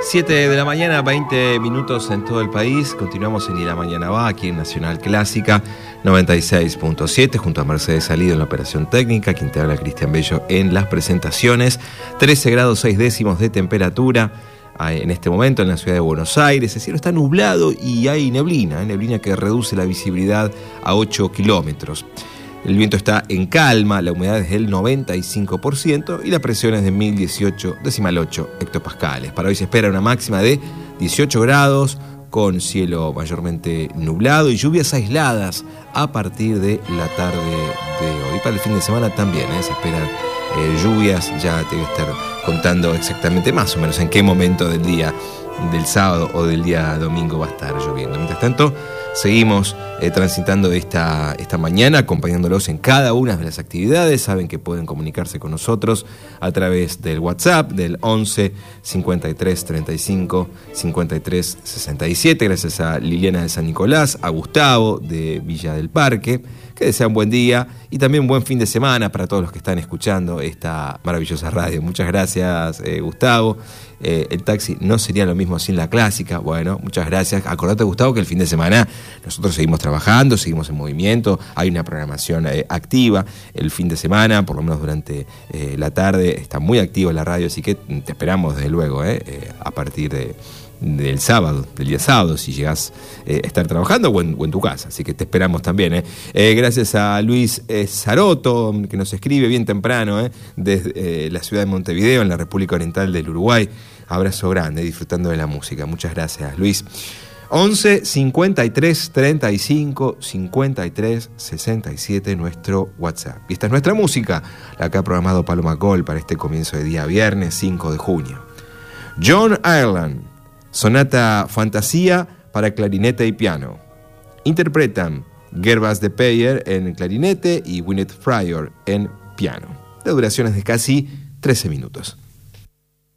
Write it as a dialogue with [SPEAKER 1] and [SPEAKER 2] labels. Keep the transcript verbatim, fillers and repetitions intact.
[SPEAKER 1] siete de la mañana, veinte minutos en todo el país. Continuamos en Y la Mañana Va, aquí en Nacional Clásica noventa y seis punto siete, junto a Mercedes Salido en la operación técnica, quien te habla Cristian Bello en las presentaciones. trece grados seis décimos de temperatura en este momento en la ciudad de Buenos Aires. El cielo está nublado y hay neblina, ¿eh? neblina que reduce la visibilidad a ocho kilómetros. El viento está en calma, la humedad es del noventa y cinco por ciento y la presión es de mil dieciocho decimal ocho hectopascales. Para hoy se espera una máxima de dieciocho grados, con cielo mayormente nublado y lluvias aisladas a partir de la tarde de hoy. Para el fin de semana también ¿eh? se esperan eh, lluvias, ya te voy a estar contando exactamente más o menos en qué momento del día del sábado o del día domingo va a estar lloviendo. Mientras tanto, seguimos eh, transitando esta, esta mañana, acompañándolos en cada una de las actividades. Saben que pueden comunicarse con nosotros a través del WhatsApp del once cincuenta y tres treinta y cinco cincuenta y tres sesenta y siete. Gracias a Liliana de San Nicolás, a Gustavo de Villa del Parque. Que desean buen día y también un buen fin de semana para todos los que están escuchando esta maravillosa radio. Muchas gracias, eh, Gustavo. Eh, el taxi no sería lo mismo sin la clásica. Bueno, muchas gracias. Acordate, Gustavo, que el fin de semana nosotros seguimos trabajando, seguimos en movimiento. Hay una programación eh, activa. El fin de semana, por lo menos durante eh, la tarde, está muy activa la radio, así que te esperamos desde luego eh, eh, a partir de... del sábado, del día sábado, si llegás eh, a estar trabajando o en, o en tu casa, así que te esperamos también. Eh. Eh, gracias a Luis eh, Saroto, que nos escribe bien temprano eh, desde eh, la ciudad de Montevideo, en la República Oriental del Uruguay. Abrazo grande, disfrutando de la música. Muchas gracias, Luis. once cincuenta y tres treinta y cinco cincuenta y tres sesenta y siete, nuestro WhatsApp. Y esta es nuestra música, la que ha programado Paloma Col para este comienzo de día viernes cinco de junio. John Ireland, Sonata Fantasía para clarinete y piano. Interpretan Gervas de Peyer en clarinete y Gwyneth Fryer en piano. La duración es de casi trece minutos.